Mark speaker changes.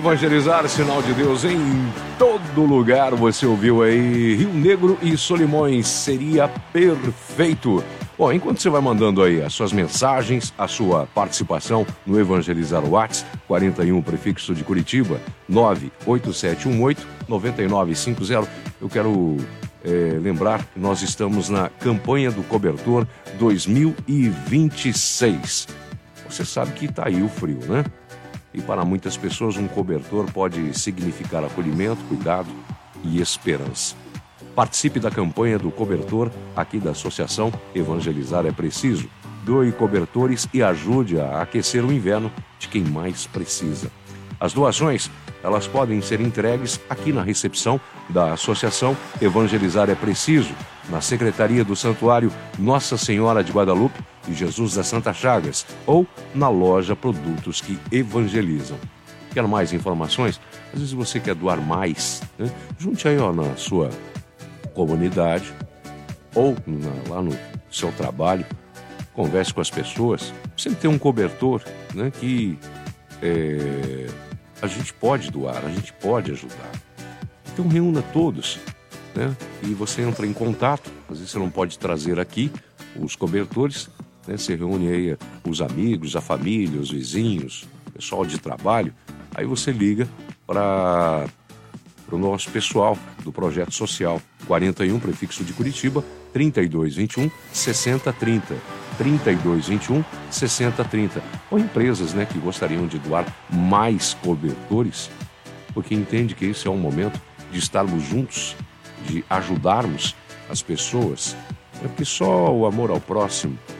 Speaker 1: evangelizar, sinal de Deus em todo lugar. Você ouviu aí Rio Negro e Solimões, seria perfeito. Bom, enquanto você vai mandando aí as suas mensagens, a sua participação no Evangelizar WhatsApp, 41 prefixo de Curitiba, 98718-9950. Eu quero lembrar que nós estamos na campanha do cobertor 2026. Você sabe que está aí o frio, né? E para muitas pessoas um cobertor pode significar acolhimento, cuidado e esperança. Participe da campanha do cobertor aqui da Associação Evangelizar é Preciso. Doe cobertores e ajude a aquecer o inverno de quem mais precisa. As doações, elas podem ser entregues aqui na recepção da Associação Evangelizar é Preciso, na Secretaria do Santuário Nossa Senhora de Guadalupe e Jesus das Santas Chagas, ou na loja Produtos que Evangelizam. Quer mais informações? Às vezes você quer doar mais, né? Junte aí na sua comunidade ou lá no seu trabalho, converse com as pessoas. Sempre tem um cobertor, né, que a gente pode doar, a gente pode ajudar. Então reúna todos, né, e você entra em contato. Às vezes você não pode trazer aqui os cobertores, né, você reúne aí os amigos, a família, os vizinhos, pessoal de trabalho. Aí você liga para o nosso pessoal do Projeto Social, 41, prefixo de Curitiba, 3221-6030. 3221-6030. Ou empresas, né, que gostariam de doar mais cobertores, porque entende que esse é um momento de estarmos juntos, de ajudarmos as pessoas. É porque só o amor ao próximo